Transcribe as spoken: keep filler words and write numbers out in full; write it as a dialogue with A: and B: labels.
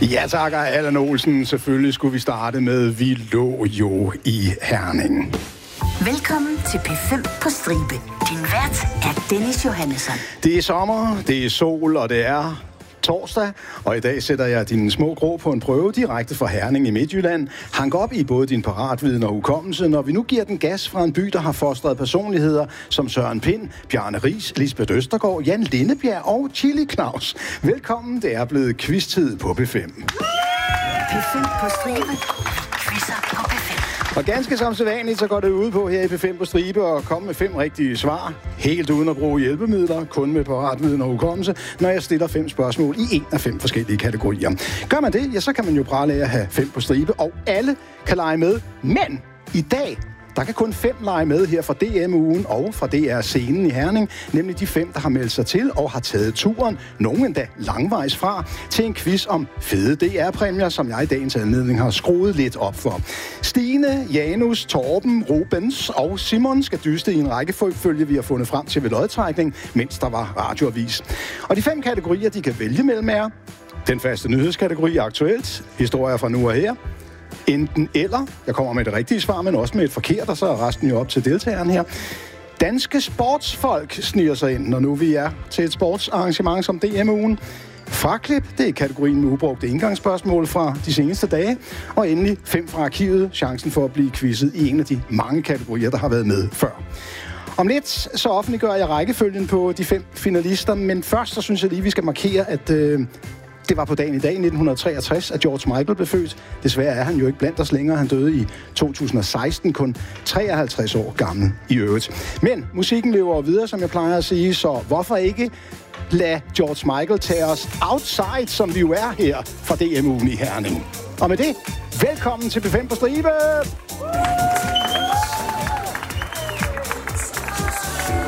A: Ja tak, Allan Olsen. Selvfølgelig skulle vi starte med Vi lå jo i Herning.
B: Velkommen til P fem på stribe. Din vært er Dennis Johannesson.
A: Det er sommer, det er sol, og det er torsdag, og i dag sætter jeg dine små grå på en prøve direkte fra Herning i Midtjylland. Hank op i både din paratviden og hukommelse, når vi nu giver den gas fra en by, der har fostret personligheder som Søren Pind, Bjarne Riis, Lisbeth Østergaard, Jan Lindebjerg og Chili Claus. Velkommen, det er blevet quiz-tid på P fem.
B: P fem på stribe. Quizzer på P fem.
A: Og ganske som sædvanligt, så går det ud på her i P fem på stribe og komme med fem rigtige svar. Helt uden at bruge hjælpemidler, kun med paratviden og hukommelse, når jeg stiller fem spørgsmål i en af fem forskellige kategorier. Gør man det, ja, så kan man jo prale af at have fem på stribe, og alle kan lege med. Men i dag, der kan kun fem lege med her fra D M-ugen og fra D R-scenen i Herning, nemlig de fem, der har meldt sig til og har taget turen, nogen endda langvejs fra, til en quiz om fede D R-præmier, som jeg i dagens anledning har skruet lidt op for. Stine, Janus, Torben, Rubens og Simon skal dyste i en rækkefølge, vi har fundet frem til ved lodtrækning, mens der var radioavis. Og de fem kategorier, de kan vælge mellem er den faste nyhedskategori aktuelt, historier fra nu og her, enten eller, jeg kommer med det rigtige svar, men også med et forkert, og så er resten jo op til deltageren her. Danske sportsfolk sniger sig ind, når nu vi er til et sportsarrangement som D M-ugen. Fraklip, det er kategorien med ubrugte indgangsspørgsmål fra de seneste dage. Og endelig fem fra arkivet, chancen for at blive quizzet i en af de mange kategorier, der har været med før. Om lidt så offentliggør jeg rækkefølgen på de fem finalister, men først så synes jeg lige, vi skal markere, at øh, det var på dagen i dag, nitten treogtres, at George Michael blev født. Desværre er han jo ikke blandt os længere. Han døde i to tusind og seksten, kun treoghalvtreds år gammel i øvrigt. Men musikken lever videre, som jeg plejer at sige, så hvorfor ikke lade George Michael tage os outside, som vi jo er her fra D M-ugen i Herning. Og med det, velkommen til P fem på stribe!